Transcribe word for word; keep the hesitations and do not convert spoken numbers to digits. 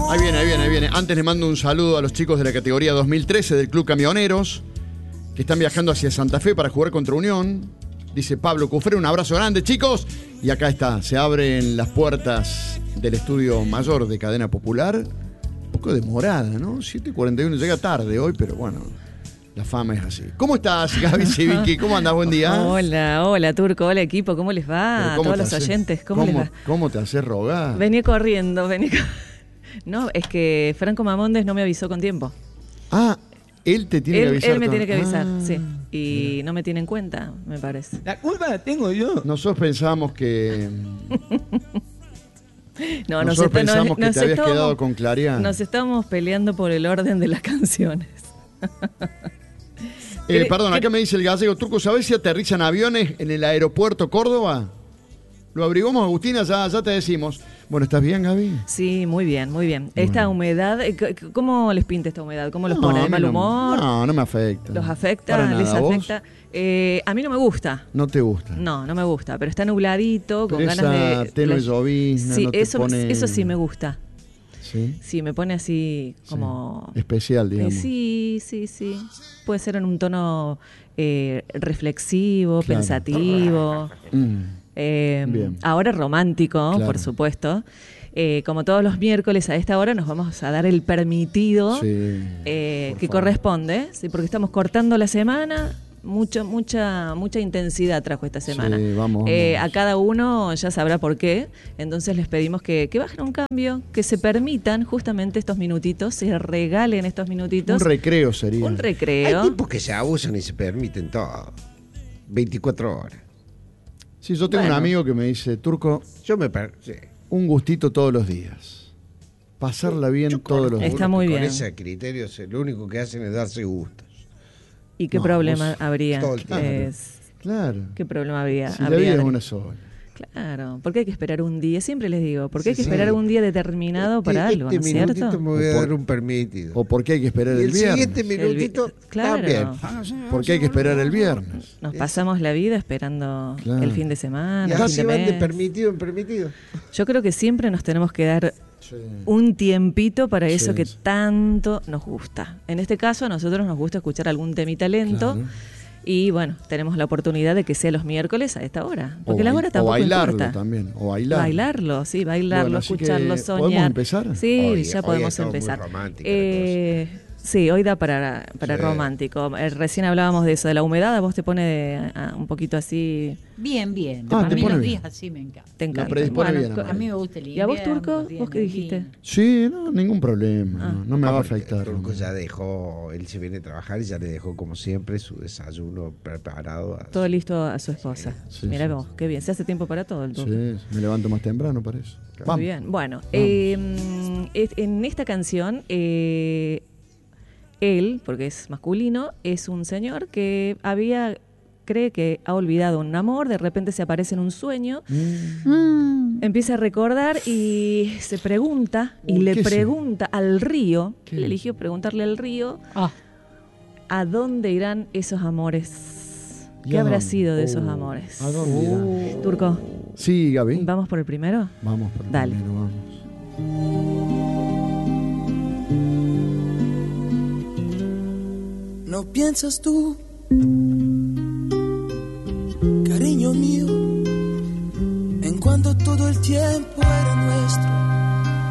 Ahí viene, ahí viene, ahí viene. Antes le mando un saludo a los chicos de la categoría dos mil trece del Club Camioneros, que están viajando hacia Santa Fe para jugar contra Unión. Dice Pablo Cufré, un abrazo grande, chicos. Y acá está, se abren las puertas del estudio mayor de Cadena Popular. Un poco demorada, ¿no? siete y cuarenta y uno, llega tarde hoy, pero bueno, la fama es así. ¿Cómo estás, Gaby Sivicki? ¿Cómo andás? Buen día. Hola, hola, Turco, hola, equipo, ¿cómo les va? A todos los haces, oyentes, ¿cómo, ¿cómo les va? ¿Cómo te haces rogar? Vení corriendo, vení corriendo. No, es que Franco Mamondes no me avisó con tiempo. Ah, él te tiene él, que avisar. Él me tiene que avisar, ah, sí. Y mira. No me tiene en cuenta, me parece. La culpa la tengo yo. Nosotros pensábamos que... no, Nosotros nos está, pensamos nos, que nos te habías estábamos, quedado con Clarián. Nos estábamos peleando por el orden de las canciones. eh, perdón, acá me dice el gallego, Turco, ¿sabés si aterrizan aviones en el aeropuerto Córdoba? Lo averiguamos, Agustina, ya, ya te decimos. Bueno, ¿estás bien, Gaby? Sí, muy bien, muy bien. Bueno. Esta humedad, ¿cómo les pinta esta humedad? ¿Cómo los No, pone? a ¿De mí mal no- humor? No, no me afecta. ¿Los afecta? Para nada. ¿Les ¿A vos? afecta? Eh, a mí no me gusta. ¿No te gusta? No, no me gusta, pero está nubladito, con Pero ganas esa de... tenue la- llovizna Sí, no te eso, pone- eso sí me gusta. ¿Sí? Sí, me pone así como... Sí. Especial, Eh, digamos. sí, sí, sí. Puede ser en un tono eh, reflexivo, Claro. pensativo. Mm. Eh, Bien. ahora romántico, Claro. por supuesto. Eh, como todos los miércoles a esta hora nos vamos a dar el permitido Sí, eh, por que favor. corresponde, ¿sí? Porque estamos cortando la semana. Mucho, mucha, mucha intensidad trajo esta semana. Sí, vamos, Eh, vamos. a cada uno ya sabrá por qué. Entonces les pedimos que, que bajen un cambio, que se permitan justamente estos minutitos, se regalen estos minutitos. Un recreo sería. Un recreo. Hay tipos que se abusan y se permiten todo. veinticuatro horas. Sí, yo tengo Bueno. un amigo que me dice, Turco, Yo me per... sí. un gustito todos los días. Pasarla bien Yo todos los conozco días. Está unos muy que bien. Con ese criterio se- lo único que hacen es darse gustos. ¿Y qué No, problema vos- habría? todo el tiempo. Es- Claro. ¿Qué problema habría? Si la habría vida es de- una sola. Claro, porque hay que esperar un día, siempre les digo, porque hay que Sí, esperar sí. un día determinado para este, algo, este ¿no es minutito cierto? me voy a O por- dar un permitido. ¿O por qué hay que esperar y el, el viernes? siguiente El vi- minutito claro. también. ¿Por qué hay que esperar el viernes? Nos pasamos la vida esperando Claro. el fin de semana, Y el fin así de van de mes. permitido en permitido. Yo creo que siempre nos tenemos que dar Sí. un tiempito para eso Sí, que sí. tanto nos gusta. En este caso a nosotros nos gusta escuchar algún temita lento. Claro. Y bueno, tenemos la oportunidad de que sea los miércoles a esta hora. Porque O la bail- hora o tampoco bailarlo importa. también. O bailarlo. Bailarlo, sí, bailarlo, Bueno, así que, escucharlo, soñar. ¿podemos empezar? Sí, Hoy- ya hoy podemos estamos muy empezar. romántica la Eh, sí, hoy da para, para Sí. romántico. Eh, recién hablábamos de eso, de la humedad. ¿A vos te pone de- a- un poquito así? Bien, bien. Ah, a te mí pone los bien. días así me encantan. Te encanta. predispone bien, co- Amanda. A mí me gusta el ¿Y a vos, invierno, Turco? los días ¿Vos qué muy dijiste? lindos. Sí, no, ningún problema. Ah. No, no me va a Porque afectar. Turco ¿no? ya dejó, él se viene a trabajar y ya le dejó como siempre su desayuno preparado. A Todo listo a su esposa. Sí, Mira sí. vos, qué bien. Se hace tiempo para todo el Turco. Sí, me levanto más temprano para eso. Muy bien. Bueno, eh, es- en esta canción, eh, él, porque es masculino, es un señor que había, cree que ha olvidado un amor, de repente se aparece en un sueño, Mm. empieza a recordar y se pregunta, y Uy, le ¿qué se- pregunta al río, ¿Qué? él eligió preguntarle al río, Ah, ¿a dónde irán esos amores? ¿Y ¿Qué a habrá dónde? sido de esos Oh, amores? ¿A dónde irán? Turco, Sí, Gaby. ¿vamos por el primero? Vamos por el Dale. primero, vamos. No piensas tú, cariño mío, en cuando todo el tiempo